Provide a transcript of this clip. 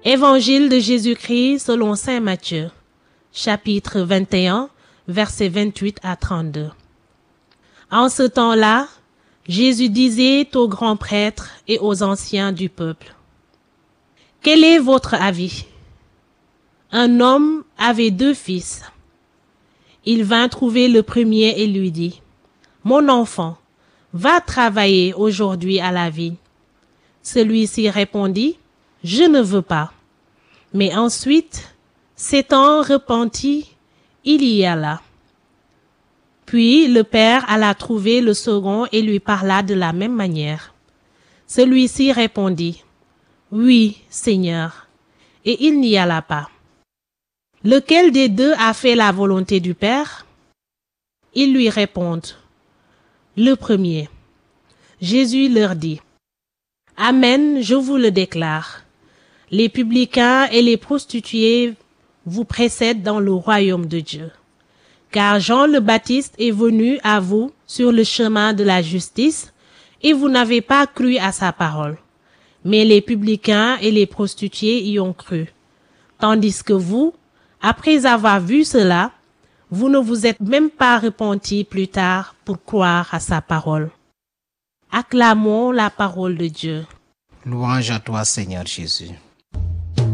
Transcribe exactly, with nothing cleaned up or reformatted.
Évangile de Jésus-Christ selon saint Matthieu, chapitre vingt et un, versets vingt-huit à trente-deux. En ce temps-là, Jésus disait aux grands prêtres et aux anciens du peuple: « Quel est votre avis ? Un homme avait deux fils. Il vint trouver le premier et lui dit: « Mon enfant, va travailler aujourd'hui à la vigne. » Celui-ci répondit: « Je ne veux pas. » Mais ensuite, s'étant repenti, il y alla. Puis le père alla trouver le second et lui parla de la même manière. Celui-ci répondit: « Oui, Seigneur. » Et il n'y alla pas. Lequel des deux a fait la volonté du Père? Ils lui répondent: « Le premier. » Jésus leur dit: « Amen, je vous le déclare. Les publicains et les prostituées vous précèdent dans le royaume de Dieu. Car Jean le Baptiste est venu à vous sur le chemin de la justice, et vous n'avez pas cru à sa parole. Mais les publicains et les prostituées y ont cru. Tandis que vous, après avoir vu cela, vous ne vous êtes même pas repentis plus tard pour croire à sa parole. » Acclamons la parole de Dieu. Louange à toi, Seigneur Jésus.